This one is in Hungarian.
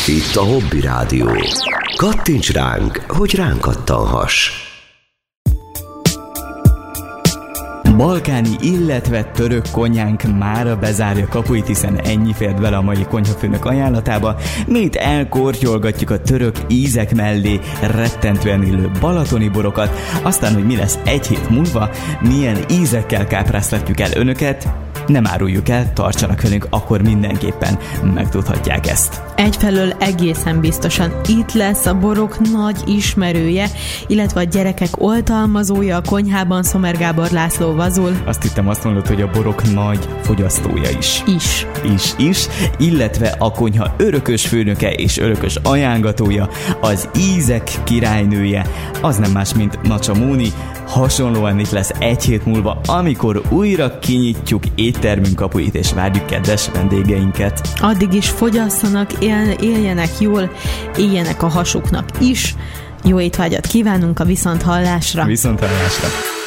Itt a Hobby Rádió. Kattints ránk, hogy ránk kattanhass. Balkáni, illetve török konyhánk mára bezárja kapuit, hiszen ennyi fért bele a mai konyhafőnök ajánlatába. Mi itt elkortyolgatjuk a török ízek mellé rettentően illő balatoni borokat, aztán, hogy mi lesz egy hét múlva, milyen ízekkel kápráztatjuk el önöket, nem áruljuk el, tartsanak velünk, akkor mindenképpen megtudhatják ezt. Egyfelől egészen biztosan itt lesz a borok nagy ismerője, illetve a gyerekek oltalmazója a konyhában, Szomer Gábor László Vazul. Azt hittem, azt mondod, hogy a borok nagy fogyasztója is. Is. Illetve a konyha örökös főnöke és örökös ajángatója, az ízek királynője, az nem más, mint Nacsa Móni. Hasonlóan itt lesz egy hét múlva, amikor újra kinyitjuk éttermünk kapuit, és várjuk kedves vendégeinket. Addig is fogyasszanak, éljenek jól, éljenek a hasuknak is. Jó étvágyat kívánunk a viszonthallásra! Viszonthallásra!